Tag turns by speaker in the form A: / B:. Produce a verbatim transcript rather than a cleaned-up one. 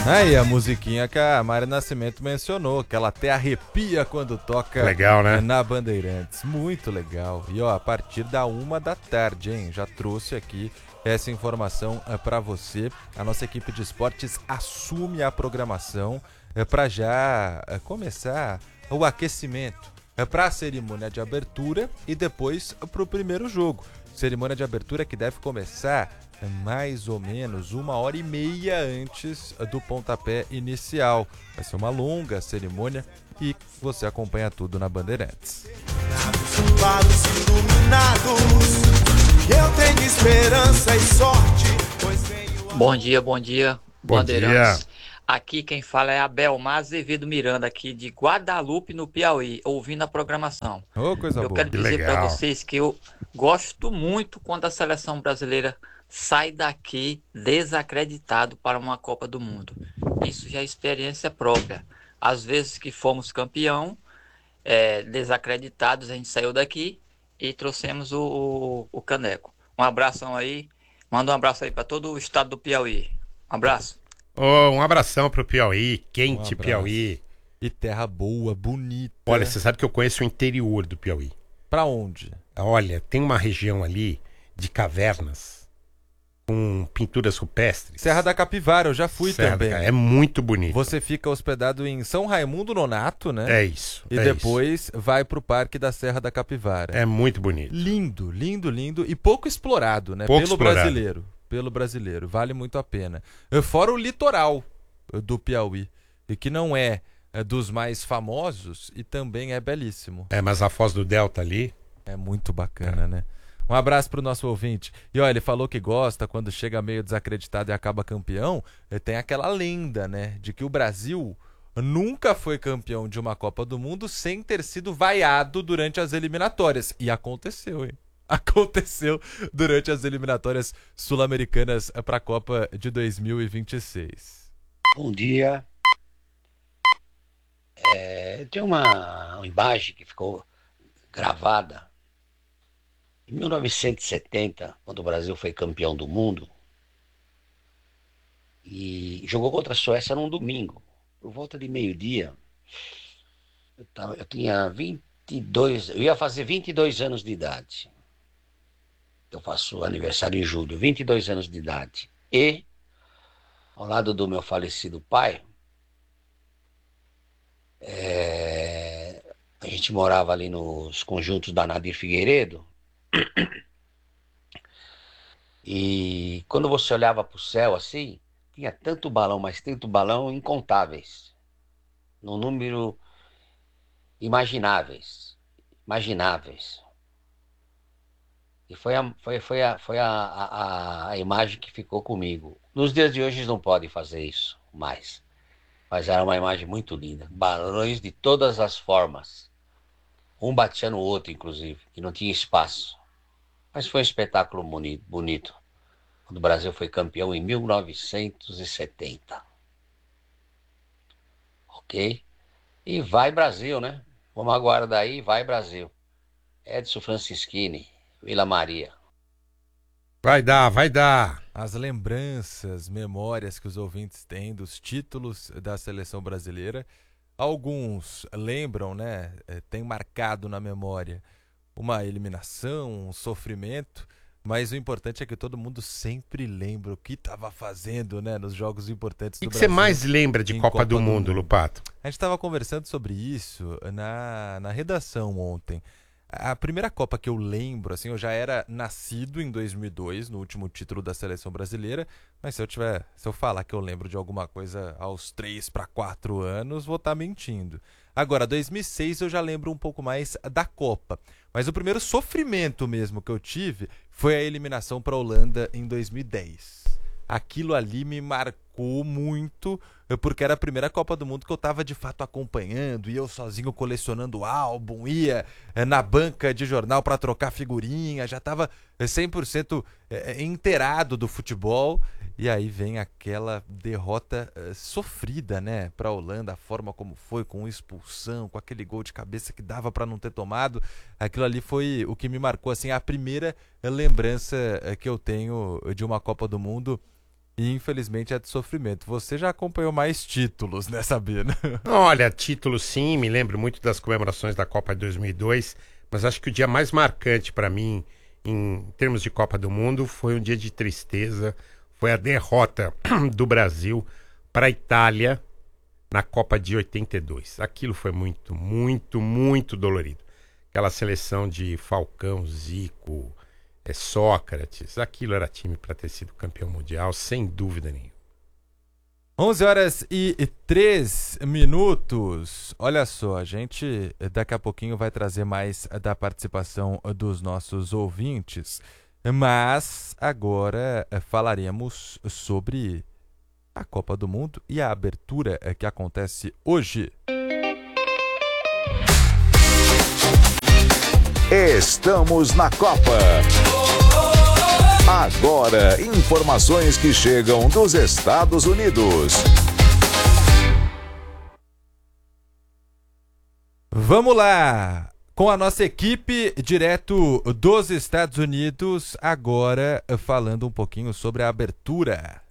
A: Aí a musiquinha que a Mari Nascimento mencionou, que ela até arrepia quando toca
B: legal, né?
A: na Bandeirantes. Muito legal. E ó, a partir da uma da tarde, hein? Já trouxe aqui essa informação é, para você. A nossa equipe de esportes assume a programação é, para já é, começar o aquecimento é, para a cerimônia de abertura e depois para o primeiro jogo. Cerimônia de abertura que deve começar mais ou menos uma hora e meia antes do pontapé inicial. Vai ser uma longa cerimônia e você acompanha tudo na Bandeirantes.
C: Eu tenho esperança e sorte.
D: Bom dia, bom dia,
B: bom
D: Bandeirantes.
B: Dia.
D: Aqui quem fala é Abelmar Azevedo Miranda, aqui de Guadalupe, no Piauí, ouvindo a programação.
A: Ô, coisa
D: eu
A: boa.
D: quero
B: Que
D: dizer para
B: legal.
D: vocês que eu gosto muito quando a seleção brasileira sai daqui desacreditado para uma Copa do Mundo. Isso já é experiência própria. Às vezes que fomos campeão, é, desacreditados, a gente saiu daqui e trouxemos o, o, o caneco. Um abração aí, manda um abraço aí para todo o estado do Piauí. Um abraço.
B: Oh, um abração pro Piauí,
A: Um
B: quente
A: abraço.
B: Piauí.
A: E terra boa, bonita.
B: Olha, você sabe que eu conheço o interior do Piauí.
A: Pra onde?
B: Olha, tem uma região ali de cavernas com pinturas rupestres.
A: Serra da Capivara, eu já fui
B: Serra
A: também.
B: da... É muito bonito.
A: Você fica hospedado em São Raimundo Nonato, né?
B: É isso.
A: E
B: é
A: depois
B: isso.
A: vai pro Parque da Serra da Capivara.
B: É muito bonito.
A: Lindo, lindo, lindo e pouco explorado, né?
B: Pouco
A: Pelo
B: explorado.
A: brasileiro. Pelo brasileiro. Vale muito a pena. Fora o litoral do Piauí, e que não é, é dos mais famosos e também é belíssimo.
B: É, mas a Foz do Delta ali...
A: É muito bacana, é. né? Um abraço pro nosso ouvinte. E olha, ele falou que gosta quando chega meio desacreditado e acaba campeão. Tem aquela lenda, né? De que o Brasil nunca foi campeão de uma Copa do Mundo sem ter sido vaiado durante as eliminatórias. E aconteceu, hein? Aconteceu durante as eliminatórias sul-americanas para a Copa de dois mil e vinte e seis.
E: Bom dia. É, tem uma, uma imagem que ficou gravada em mil novecentos e setenta, quando o Brasil foi campeão do mundo e jogou contra a Suécia num domingo, por volta de meio-dia. Eu, tava, eu tinha vinte e dois, eu ia fazer vinte e dois anos de idade. Eu faço aniversário em julho, vinte e dois anos de idade. E, ao lado do meu falecido pai, é, a gente morava ali nos conjuntos da Nadir Figueiredo. E quando você olhava para o céu assim, tinha tanto balão, mas tanto balão incontáveis, num número imagináveis, imagináveis. E foi a, foi, foi a, foi a, a, a imagem que ficou comigo. Nos dias de hoje eles não podem fazer isso mais, mas era uma imagem muito linda, balões de todas as formas, um batia no outro inclusive, e não tinha espaço. Mas foi um espetáculo bonito, bonito, quando o Brasil foi campeão em mil novecentos e setenta. Ok? E vai Brasil, né? Vamos aguardar aí, vai Brasil. Edson Francischini, Vila Maria.
B: Vai dar, vai dar.
A: As lembranças, memórias que os ouvintes têm dos títulos da seleção brasileira. Alguns lembram, né? Tem marcado na memória uma eliminação, um sofrimento, mas o importante é que todo mundo sempre lembra o que estava fazendo, né, nos jogos importantes do
B: O que, que
A: Brasil.
B: você mais lembra de Copa,
A: Copa
B: do,
A: do
B: Mundo,
A: Mundo,
B: Lupato?
A: A gente estava conversando sobre isso na, na redação ontem. A primeira Copa que eu lembro, assim, eu já era nascido em dois mil e dois, no último título da seleção brasileira, mas se eu tiver, se eu falar que eu lembro de alguma coisa aos três para quatro anos, vou estar mentindo. Agora, dois mil e seis eu já lembro um pouco mais da Copa, mas o primeiro sofrimento mesmo que eu tive foi a eliminação para a Holanda em dois mil e dez. Aquilo ali me marcou muito, porque era a primeira Copa do Mundo que eu estava de fato acompanhando, e eu sozinho colecionando álbum, ia na banca de jornal para trocar figurinha, já estava cem por cento inteirado do futebol, e aí vem aquela derrota sofrida, né, para a Holanda, a forma como foi, com expulsão, com aquele gol de cabeça que dava para não ter tomado. Aquilo ali foi o que me marcou, assim, a primeira lembrança que eu tenho de uma Copa do Mundo. e infelizmente é de sofrimento. Você já acompanhou mais títulos, né, Sabino?
B: Olha, título sim, me lembro muito das comemorações da Copa de dois mil e dois, mas acho que o dia mais marcante para mim, em termos de Copa do Mundo, foi um dia de tristeza, foi a derrota do Brasil para a Itália na Copa de oitenta e dois. Aquilo foi muito, muito, muito dolorido. Aquela seleção de Falcão, Zico, é, Sócrates, aquilo era time para ter sido campeão mundial, sem dúvida nenhuma.
A: onze horas e três minutos. Olha só, a gente daqui a pouquinho vai trazer mais da participação dos nossos ouvintes, mas agora falaremos sobre a Copa do Mundo e a abertura que acontece hoje.
F: Estamos na Copa. Agora, informações que chegam dos Estados Unidos.
A: Vamos lá! Com a nossa equipe direto dos Estados Unidos, agora falando um pouquinho sobre a abertura.